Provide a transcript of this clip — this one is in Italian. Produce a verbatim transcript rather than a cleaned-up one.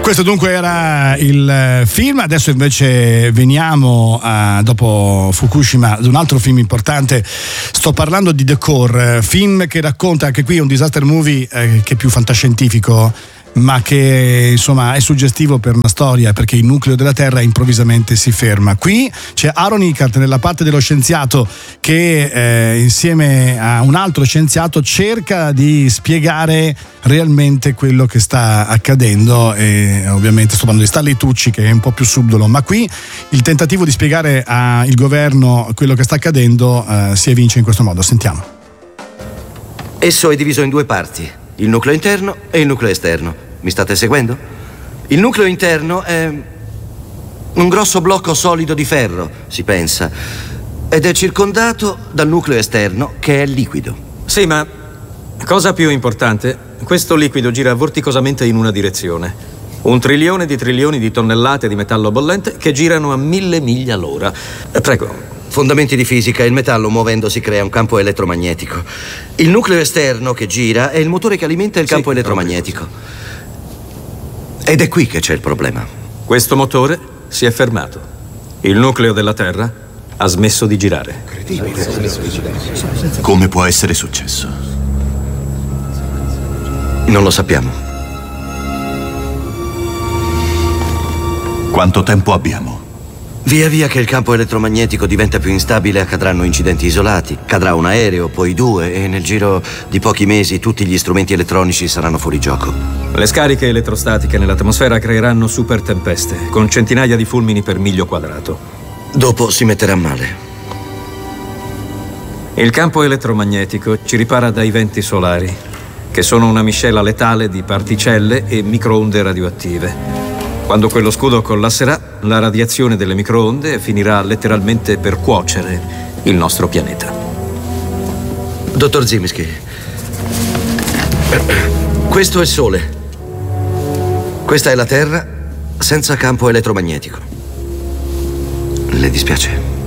Questo dunque era il film. Adesso invece veniamo a, dopo Fukushima, ad un altro film importante. Sto parlando di The Core, film che racconta, anche qui un disaster movie eh, che è più fantascientifico, ma che insomma è suggestivo per una storia, perché il nucleo della Terra improvvisamente si ferma. Qui c'è Aaron Eckhart nella parte dello scienziato che eh, insieme a un altro scienziato cerca di spiegare realmente quello che sta accadendo, e ovviamente sto parlando di Stanley Tucci, che è un po' più subdolo, ma qui il tentativo di spiegare al governo quello che sta accadendo eh, si evince in questo modo. Sentiamo. Esso è diviso in due parti: il nucleo interno e il nucleo esterno. Mi state seguendo? Il nucleo interno è un grosso blocco solido di ferro, si pensa, ed è circondato dal nucleo esterno, che è liquido. Sì, ma cosa più importante, questo liquido gira vorticosamente in una direzione. Un trilione di trilioni di tonnellate di metallo bollente che girano a mille miglia l'ora. Prego. Fondamenti di fisica: il metallo muovendosi crea un campo elettromagnetico. Il nucleo esterno che gira è il motore che alimenta il campo sì, elettromagnetico. Ed è qui che c'è il problema. Questo motore si è fermato. Il nucleo della Terra ha smesso di girare. Come può essere successo? Non lo sappiamo. Quanto tempo abbiamo? Via via che il campo elettromagnetico diventa più instabile, accadranno incidenti isolati. Cadrà un aereo, poi due, e nel giro di pochi mesi tutti gli strumenti elettronici saranno fuori gioco. Le scariche elettrostatiche nell'atmosfera creeranno super tempeste, con centinaia di fulmini per miglio quadrato. Dopo si metterà male. Il campo elettromagnetico ci ripara dai venti solari, che sono una miscela letale di particelle e microonde radioattive. Quando quello scudo collasserà, la radiazione delle microonde finirà letteralmente per cuocere il nostro pianeta. Dottor Zimski, questo è il Sole. Questa è la Terra senza campo elettromagnetico. Le dispiace?